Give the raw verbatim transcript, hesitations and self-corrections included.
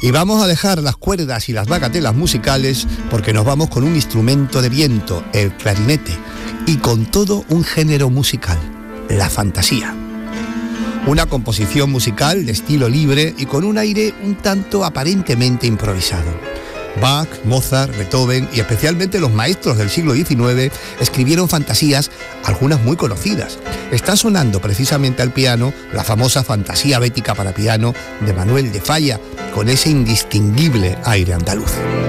Y vamos a dejar las cuerdas y las bagatelas musicales porque nos vamos con un instrumento de viento, el clarinete, y con todo un género musical, la fantasía. Una composición musical de estilo libre y con un aire un tanto aparentemente improvisado. Bach, Mozart, Beethoven y especialmente los maestros del siglo diecinueve escribieron fantasías, algunas muy conocidas. Está sonando precisamente al piano la famosa Fantasía bética para piano de Manuel de Falla, con ese indistinguible aire andaluz.